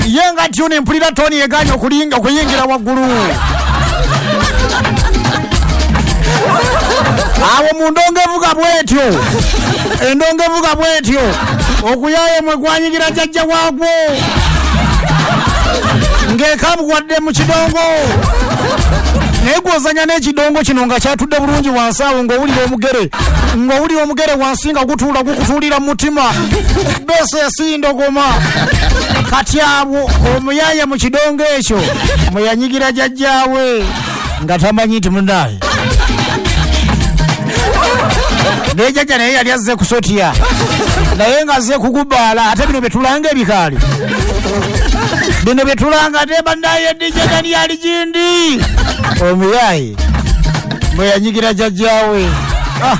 yenga tune mpulira toni yeganyo kulinga kuyingira waggulu awo mundongevuga bwetyo endongevuga bwetyo okuyaye mwe gwanyigira jajja waagwo ng'ekabugwadde mu kidongo naye gwozanya n'ekidongo kino nga kyatudde bulungi wansi awo ng'owulira omugere wansi nga gutuula gukutuulira mu mutima beeso esindogoma kati abo omuyaye mu kidongo ekyo mwe yanyigira jajjaawe nga tamanyi nti munnaye naye jajja naye yali azze kusotya naye nga azze kugubaala ate bino betulanga ebikaali bino betulanga te bannaye dijja nani yali gindi omuyaye mwe yanyigira jajjaawe